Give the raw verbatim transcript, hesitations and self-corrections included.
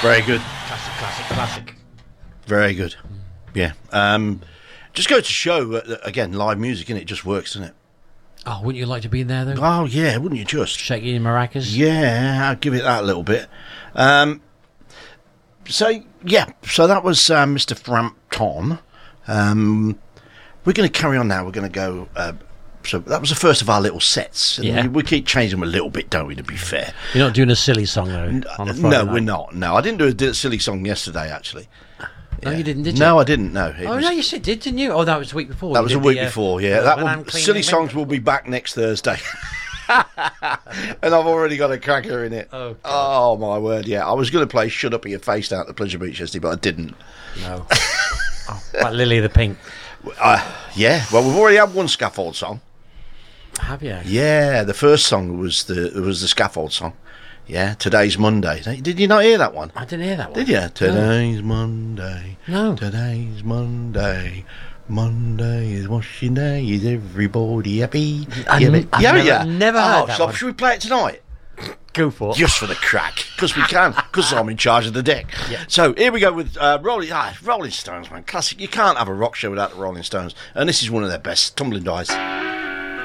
Very good. Classic, classic, classic. Very good. Yeah. Um, just go to show, uh, again, live music, and it just works, doesn't it? Oh, wouldn't you like to be in there, though? Oh, yeah, wouldn't you just? Shaking your maracas? Yeah, I'll give it that a little bit. Um, so, yeah, so that was uh, Mister Frampton. Um, we're going to carry on now. We're going to go... Uh, so that was the first of our little sets. And Yeah. we, we keep changing them a little bit, don't we, to be fair? You're not doing a silly song, though, on a Friday No, night? we're not. No, I didn't do a di- silly song yesterday, actually. No, Yeah. you didn't, did you? No, I didn't, no. It Oh, was- no, you said, did, didn't you? Oh, that was the week before. That You was a did week the, uh, before, yeah. uh, That when will, I'm cleaning silly the songs window. will be back next Thursday. And I've already got a cracker in it. Oh, Oh, my word, yeah. I was going to play Shut Up Your Face Down at the Pleasure Beach yesterday, but I didn't. No. Oh, like Lily the Pink. Uh, yeah, well, we've already had one Scaffold song. Have you? Yeah, the first song was the was the Scaffold song. Yeah, Today's Monday. Did you not hear that one? I didn't hear that one. Did you? Today's Monday. No. Today's Monday. Monday is washing day. Is everybody happy? I yeah, n- but- I've yeah, never- yeah. never oh, heard that so one. should we play it tonight? Go for it. Just for the crack, because we can, because I'm in charge of the deck. Yeah. So here we go with uh, Rolling, ah, Rolling Stones, man, classic. You can't have a rock show without the Rolling Stones, and this is one of their best. Tumbling Dice.